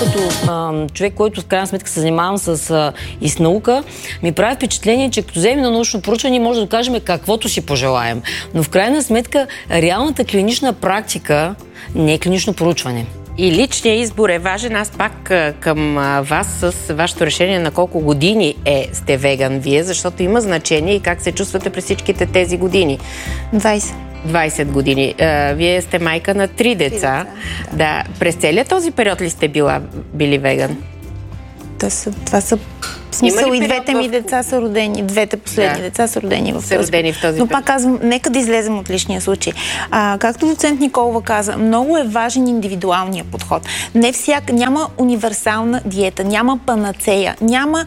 като човек, който в крайна сметка се занимавам и с наука, ми прави впечатление, че като вземем на научно проучване, може да докажем каквото си пожелаем. Но в крайна сметка, реалната клинична практика не е клинично проучване. И личният избор е важен. Аз пак към вас с вашето решение на колко години сте веган вие, защото има значение и как се чувствате през всичките тези години. 20 години. Вие сте майка на 3 деца. Да. През целият този период ли сте били веган? Това са в смисъл и двете ми деца са родени. Двете последни деца са родени в този период. Но пак казвам, нека да излезем от личния случай. Както доцент Николова каза, много е важен индивидуалният подход. Няма универсална диета, няма панацея, няма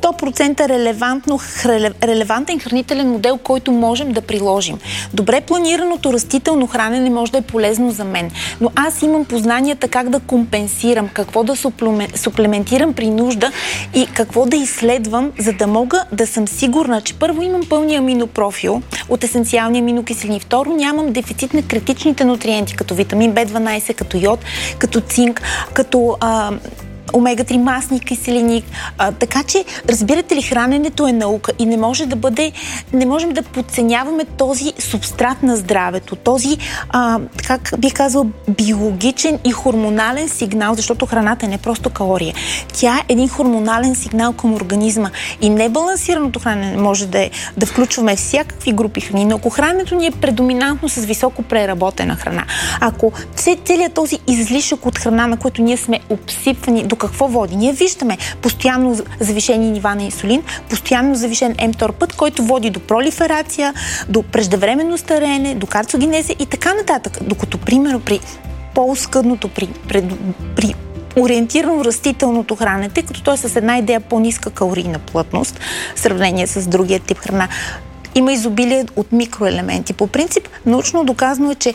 100% релевантен хранителен модел, който можем да приложим. Добре планираното растително хранене може да е полезно за мен, но аз имам познанията как да компенсирам, какво да суплементирам при нужда и какво да изследвам, за да мога да съм сигурна, че първо имам пълния аминопрофил от есенциални аминокиселини. Второ, нямам дефицит на критичните нутриенти, като витамин B12, като йод, като цинк, като омега-3 масни киселини. Така че, разбирате ли, храненето е наука и не можем да подценяваме този субстрат на здравето, този, как бих казала, биологичен и хормонален сигнал, защото храната е не просто калория. Тя е един хормонален сигнал към организма и небалансираното хранене може да включваме всякакви групи храни, но ако храненето ни е предоминантно с високо преработена храна, ако целият този излишък от храна, на който ние сме обсипвани, до какво води? Ние виждаме постоянно завишени нива на инсулин, постоянно завишен mTOR път, който води до пролиферация, до преждевременно стареене, до карцогенеза и така нататък. Докато, примерно, при по-скъдното, при ориентирано растителното хранене, тъй като той е с една идея по-ниска калорийна плътност в сравнение с другия тип храна, има изобилие от микроелементи. По принцип, научно доказано е, че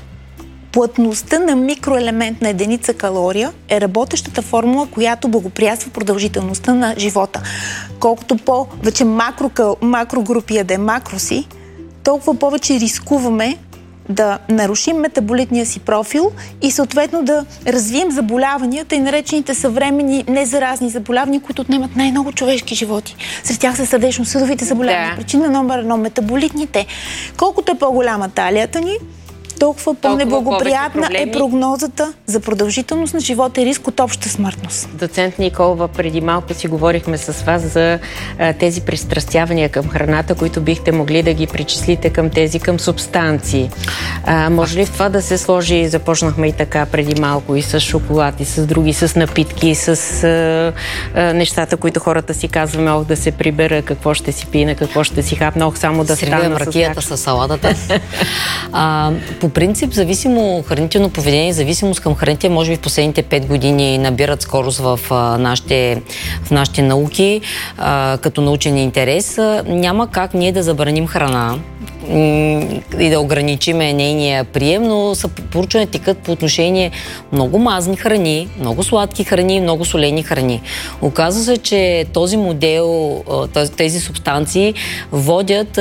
плътността на микроелемент на единица калория е работещата формула, която благоприятства продължителността на живота. Колкото повече макрогрупи ядем макроси, толкова повече рискуваме да нарушим метаболитния си профил и съответно да развием заболяванията и наречените съвременни незаразни заболявания, които отнемат най-много човешки животи. Сред тях са сърдечно-съдовите заболявания. Причина номер 1 – метаболитните. Колкото е по-голяма талията ни, толкова по-неблагоприятна е прогнозата за продължителност на живота и риск от обща смъртност. Доцент Николова, преди малко си говорихме с вас за тези пристрастявания към храната, които бихте могли да ги причислите към субстанции. Може ли в това да се сложи, започнахме и така преди малко, и с шоколад, и с други, с напитки, и с нещата, които хората си казваме, да се прибера, какво ще си пина, какво ще си хапна, само да стана с ракията с салатата. По принцип, хранително поведение, зависимост към храните, може би в последните 5 години набират скорост в нашите науки, като научен интерес. Няма как ние да забраним храна и да ограничиме нейния прием, но проучвания текат по отношение много мазни храни, много сладки храни, много солени храни. Оказва се, че този модел, тези субстанции водят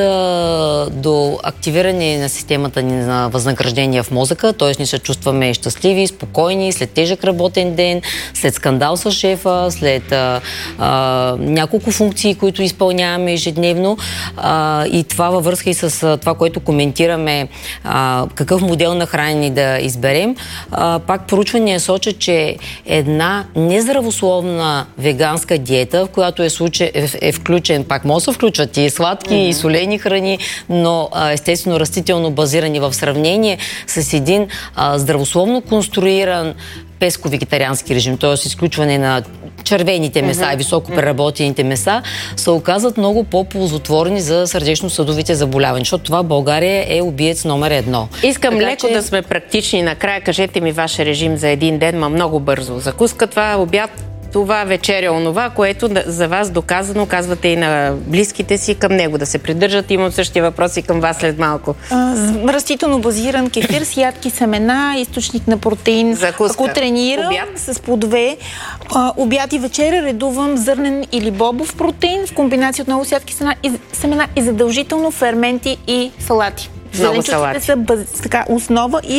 до активиране на системата ни на възнаграждение в мозъка, т.е. ние се чувстваме щастливи, спокойни, след тежък работен ден, след скандал с шефа, след няколко функции, които изпълняваме ежедневно, и това във връзка и с това, което коментираме, какъв модел на хранене да изберем. Пак проучвания сочат, че една нездравословна веганска диета, в която е включен, пак може да се включват и сладки, и солени храни, но естествено растително базирани в сравнение с един здравословно конструиран песко-вегетариански режим, т.е. изключване на червените меса и високо преработените меса, се оказват много по-ползотворни за сърдечно-съдовите заболявания, защото това в България е убиец номер 1. Искам леко да сме практични. Накрая кажете ми ваш режим за един ден, много бързо. Закуска, това обяд, това вечеря, онова, което за вас доказано, казвате и на близките си, към него да се придържат. Имам същия въпрос и към вас след малко. Растително базиран кефир с ядки семена, източник на протеин. Закуска. Ако тренирам с плодове, обяд и вечеря редувам зърнен или бобов протеин в комбинация отново с ядки семена и задължително ферменти и салати. Много салати. Са така основа и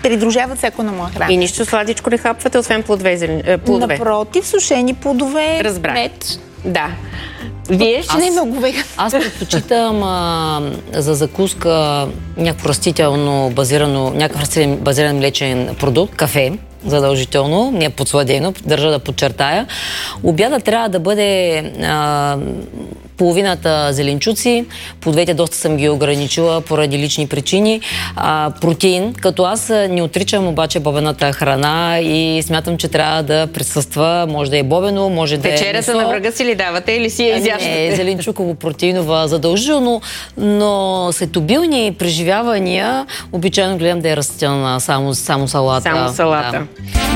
придружава всяко на моя храна. И нищо сладичко не хапвате, освен плодове? Напротив, сушени плодове, мед. Да. Вие ще не е много веган. Аз предпочитам за закуска някакъв растителен базиран млечен продукт, кафе, задължително, не е подсладено, държа да подчертая. Обяда трябва да бъде половината зеленчуци, плодовете доста съм ги ограничила поради лични причини. Протеин, като аз не отричам обаче бобената храна и смятам, че трябва да присъства, може да е бобено, може да е вечерята на врага си ли давате или си я изяждате? Не, зеленчуково-протеинова задължително, но след обилни преживявания обичайно гледам да е растителна само салата. Само салата. Да.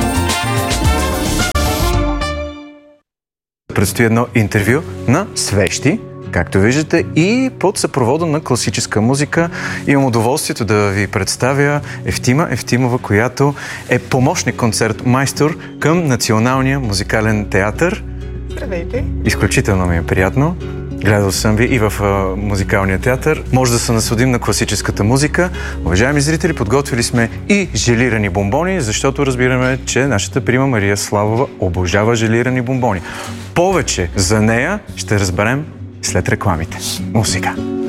Предстои едно интервю на свещи, както виждате, и под съпровода на класическа музика. Имам удоволствието да ви представя Евтима Евтимова, която е помощник концертмайстор към Националния музикален театър. Здравейте! Изключително ми е приятно. Гледал съм ви и в музикалния театър. Може да се насладим на класическата музика. Уважаеми зрители, подготвили сме и желирани бомбони, защото разбираме, че нашата прима Мария Славова обожава желирани бомбони. Повече за нея ще разберем след рекламите. Музика!